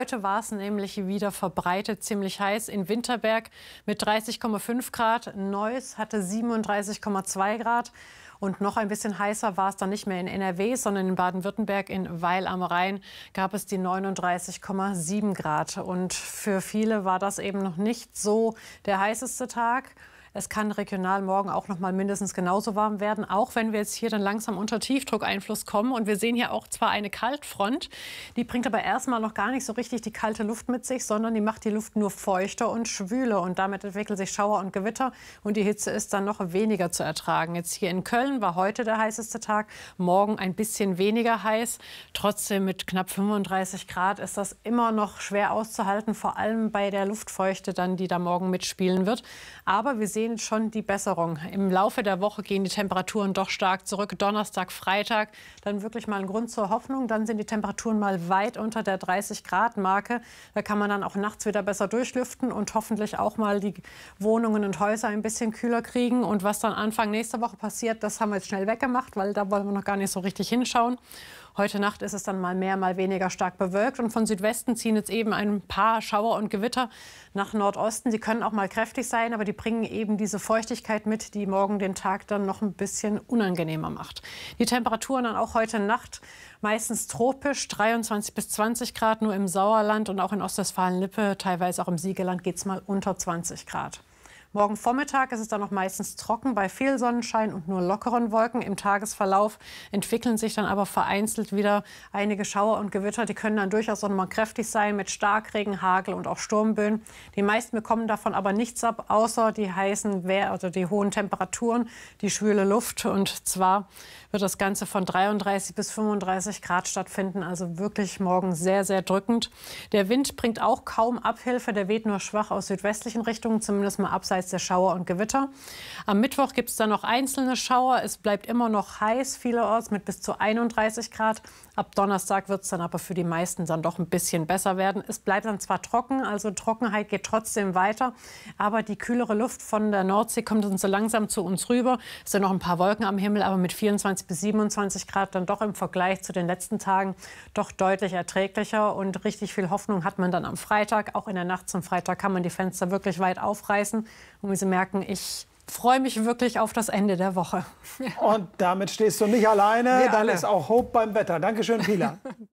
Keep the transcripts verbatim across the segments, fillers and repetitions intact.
Heute war es nämlich wieder verbreitet ziemlich heiß in Winterberg mit dreißig Komma fünf Grad. Neuss hatte siebenunddreißig Komma zwei Grad. Und noch ein bisschen heißer war es dann nicht mehr in N R W, sondern in Baden-Württemberg in Weil am Rhein gab es die neununddreißig Komma sieben Grad. Und für viele war das eben noch nicht so der heißeste Tag. Es kann regional morgen auch noch mal mindestens genauso warm werden, auch wenn wir jetzt hier dann langsam unter Tiefdruckeinfluss kommen. Und wir sehen hier auch zwar eine Kaltfront, die bringt aber erstmal noch gar nicht so richtig die kalte Luft mit sich, sondern die macht die Luft nur feuchter und schwüler. Und damit entwickeln sich Schauer und Gewitter und die Hitze ist dann noch weniger zu ertragen. Jetzt hier in Köln war heute der heißeste Tag, morgen ein bisschen weniger heiß. Trotzdem mit knapp fünfunddreißig Grad ist das immer noch schwer auszuhalten, vor allem bei der Luftfeuchte dann, die da morgen mitspielen wird. Aber wir sehen schon die Besserung. Im Laufe der Woche gehen die Temperaturen doch stark zurück. Donnerstag, Freitag, dann wirklich mal ein Grund zur Hoffnung. Dann sind die Temperaturen mal weit unter der dreißig Grad Marke. Da kann man dann auch nachts wieder besser durchlüften und hoffentlich auch mal die Wohnungen und Häuser ein bisschen kühler kriegen. Und was dann Anfang nächster Woche passiert, das haben wir jetzt schnell weggemacht, weil da wollen wir noch gar nicht so richtig hinschauen. Heute Nacht ist es dann mal mehr, mal weniger stark bewölkt. Und von Südwesten ziehen jetzt eben ein paar Schauer und Gewitter nach Nordosten. Die können auch mal kräftig sein, aber die bringen eben diese Feuchtigkeit mit, die morgen den Tag dann noch ein bisschen unangenehmer macht. Die Temperaturen dann auch heute Nacht meistens tropisch, dreiundzwanzig bis zwanzig Grad, nur im Sauerland und auch in Ostwestfalen-Lippe, teilweise auch im Siegerland geht es mal unter zwanzig Grad. Morgen Vormittag ist es dann noch meistens trocken bei viel Sonnenschein und nur lockeren Wolken. Im Tagesverlauf entwickeln sich dann aber vereinzelt wieder einige Schauer und Gewitter. Die können dann durchaus auch noch mal kräftig sein mit Starkregen, Hagel und auch Sturmböen. Die meisten bekommen davon aber nichts ab, außer die heißen, also die hohen Temperaturen, die schwüle Luft. Und zwar wird das Ganze von dreiunddreißig bis fünfunddreißig Grad stattfinden. Also wirklich morgen sehr, sehr drückend. Der Wind bringt auch kaum Abhilfe. Der weht nur schwach aus südwestlichen Richtungen, zumindest mal abseits der Schauer und Gewitter. Am Mittwoch gibt es dann noch einzelne Schauer. Es bleibt immer noch heiß vielerorts mit bis zu einunddreißig Grad. Ab Donnerstag wird es dann aber für die meisten dann doch ein bisschen besser werden. Es bleibt dann zwar trocken, also Trockenheit geht trotzdem weiter, aber die kühlere Luft von der Nordsee kommt dann so langsam zu uns rüber. Es sind noch ein paar Wolken am Himmel, aber mit vierundzwanzig bis siebenundzwanzig Grad dann doch im Vergleich zu den letzten Tagen doch deutlich erträglicher. Und richtig viel Hoffnung hat man dann am Freitag. Auch in der Nacht zum Freitag kann man die Fenster wirklich weit aufreißen. Und wie Sie merken, ich freue mich wirklich auf das Ende der Woche. Und damit stehst du nicht alleine. Wir Dann alle. ist auch Hope beim Wetter. Dankeschön, Pila.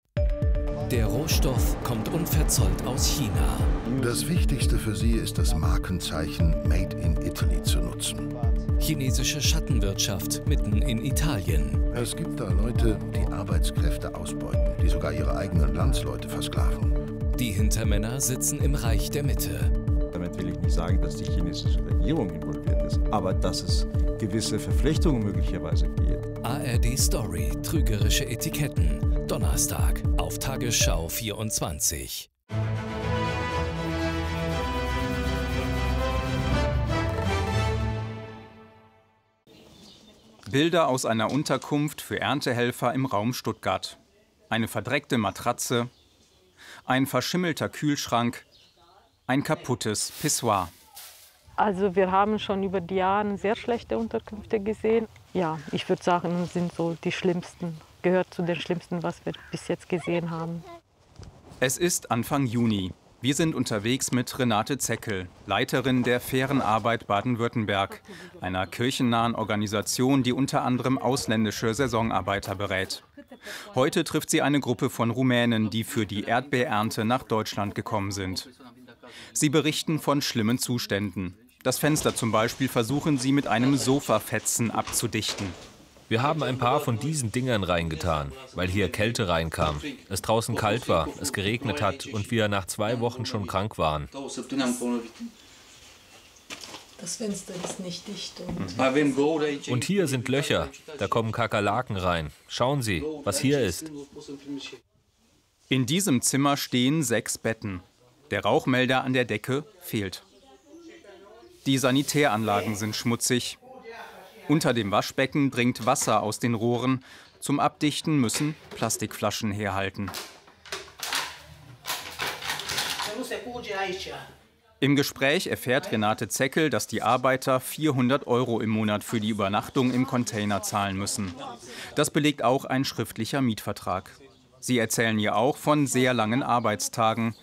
Der Rohstoff kommt unverzollt aus China. Das Wichtigste für sie ist das Markenzeichen Made in Italy zu nutzen. Chinesische Schattenwirtschaft mitten in Italien. Es gibt da Leute, die Arbeitskräfte ausbeuten, die sogar ihre eigenen Landsleute versklaven. Die Hintermänner sitzen im Reich der Mitte. Damit will ich nicht sagen, dass die chinesische Regierung involviert ist, aber dass es gewisse Verflechtungen möglicherweise gibt. A R D Story, trügerische Etiketten. Donnerstag auf Tagesschau vierundzwanzig. Bilder aus einer Unterkunft für Erntehelfer im Raum Stuttgart. Eine verdreckte Matratze, ein verschimmelter Kühlschrank, ein kaputtes Pissoir. Also wir haben schon über die Jahre sehr schlechte Unterkünfte gesehen. Ja, ich würde sagen, sind so die schlimmsten, gehört zu den schlimmsten, was wir bis jetzt gesehen haben. Es ist Anfang Juni. Wir sind unterwegs mit Renate Zeckel, Leiterin der Fairen Arbeit Baden-Württemberg, einer kirchennahen Organisation, die unter anderem ausländische Saisonarbeiter berät. Heute trifft sie eine Gruppe von Rumänen, die für die Erdbeerernte nach Deutschland gekommen sind. Sie berichten von schlimmen Zuständen. Das Fenster zum Beispiel versuchen sie mit einem Sofafetzen abzudichten. Wir haben ein paar von diesen Dingern reingetan, weil hier Kälte reinkam, es draußen kalt war, es geregnet hat und wir nach zwei Wochen schon krank waren. Das Fenster ist nicht dicht. Und, und hier sind Löcher, da kommen Kakerlaken rein. Schauen Sie, was hier ist. In diesem Zimmer stehen sechs Betten. Der Rauchmelder an der Decke fehlt. Die Sanitäranlagen sind schmutzig. Unter dem Waschbecken dringt Wasser aus den Rohren. Zum Abdichten müssen Plastikflaschen herhalten. Im Gespräch erfährt Renate Zeckel, dass die Arbeiter vierhundert Euro im Monat für die Übernachtung im Container zahlen müssen. Das belegt auch ein schriftlicher Mietvertrag. Sie erzählen hier auch von sehr langen Arbeitstagen